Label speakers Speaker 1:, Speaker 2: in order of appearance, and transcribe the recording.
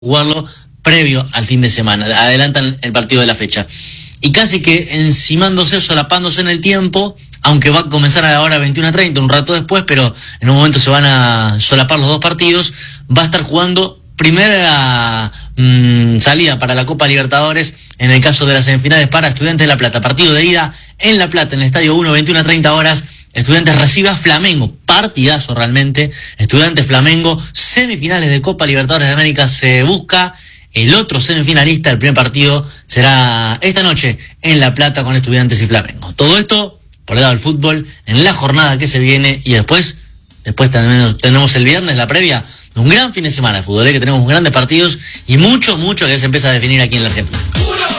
Speaker 1: jugarlo previo al fin de semana, adelantan el partido de la fecha. Y casi que encimándose, solapándose en el tiempo, aunque va a comenzar a la hora 21:30, un rato después, pero en un momento se van a solapar los dos partidos, va a estar jugando primera salida para la Copa Libertadores, en el caso de las semifinales para Estudiantes de La Plata. Partido de ida en La Plata, en el Estadio 1, 21:30 horas. Estudiantes recibe a Flamengo, partidazo realmente. Estudiantes Flamengo, semifinales de Copa Libertadores de América, se busca el otro semifinalista. El primer partido será esta noche en La Plata con Estudiantes y Flamengo. Todo esto por el lado del fútbol en la jornada que se viene, y después tenemos el viernes la previa de un gran fin de semana de fútbol, que tenemos grandes partidos y mucho que se empieza a definir aquí en la Argentina.